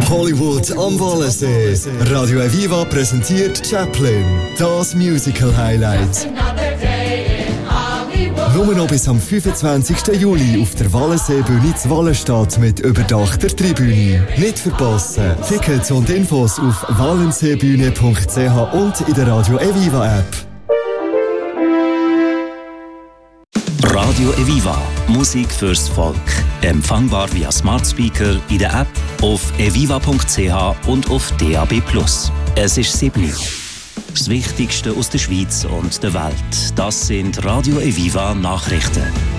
Hollywood am Wallensee. Radio Aviva präsentiert Chaplin, das Musical-Highlight. Nur noch bis am 25. Juli auf der Wallenseebühne zu Wallenstadt mit überdachter Tribüne. Nicht verpassen. Tickets und Infos auf wallenseebühne.ch und in der Radio Aviva App. Radio Aviva, Musik fürs Volk. Empfangbar via Smart Speaker, in der App, auf aviva.ch und auf DAB+. Es ist 7 Uhr. Das Wichtigste aus der Schweiz und der Welt. Das sind Radio Aviva Nachrichten.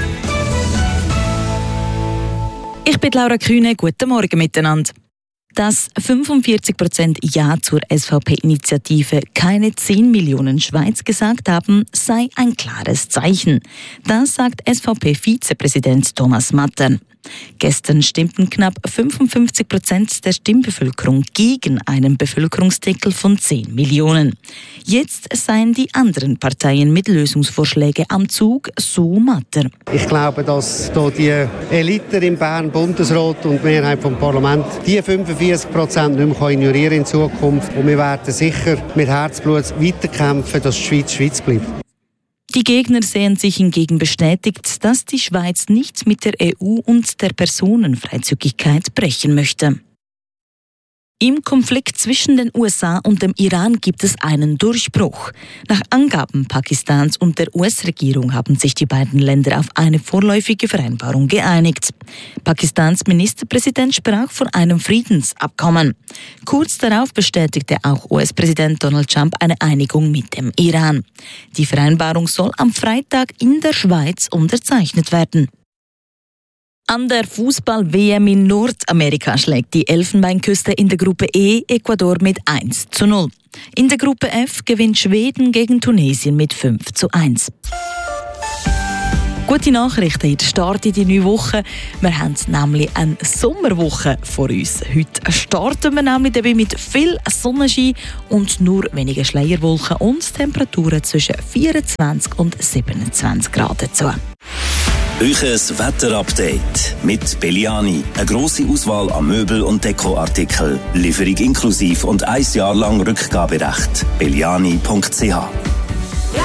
Ich bin Laura Kühne. Guten Morgen miteinander. Dass 45% Ja zur SVP-Initiative keine 10 Millionen Schweiz gesagt haben, sei ein klares Zeichen. Das sagt SVP-Vizepräsident Thomas Matter. Gestern stimmten knapp 55% der Stimmbevölkerung gegen einen Bevölkerungsdeckel von 10 Millionen. Jetzt seien die anderen Parteien mit Lösungsvorschlägen am Zug, so Matter. Ich glaube, dass hier die Elite im Bern, Bundesrat und die Mehrheit vom Parlament die 45% nicht mehr ignorieren in Zukunft. Und wir werden sicher mit Herzblut weiterkämpfen, dass die Schweiz Schweiz bleibt. Die Gegner sehen sich hingegen bestätigt, dass die Schweiz nichts mit der EU und der Personenfreizügigkeit brechen möchte. Im Konflikt zwischen den USA und dem Iran gibt es einen Durchbruch. Nach Angaben Pakistans und der US-Regierung haben sich die beiden Länder auf eine vorläufige Vereinbarung geeinigt. Pakistans Ministerpräsident sprach von einem Friedensabkommen. Kurz darauf bestätigte auch US-Präsident Donald Trump eine Einigung mit dem Iran. Die Vereinbarung soll am Freitag in der Schweiz unterzeichnet werden. An der Fußball-WM in Nordamerika schlägt die Elfenbeinküste in der Gruppe E Ecuador mit 1:0. In der Gruppe F gewinnt Schweden gegen Tunesien mit 5:1. Gute Nachrichten, heute startet die neue Woche. Wir haben nämlich eine Sommerwoche vor uns. Heute starten wir nämlich dabei mit viel Sonnenschein und nur wenige Schleierwolken und Temperaturen zwischen 24 und 27 Grad dazu. Euches Wetterupdate mit Belliani. Eine grosse Auswahl an Möbel- und Dekoartikeln. Lieferung inklusiv und 1 Jahr lang Rückgaberecht. belliani.ch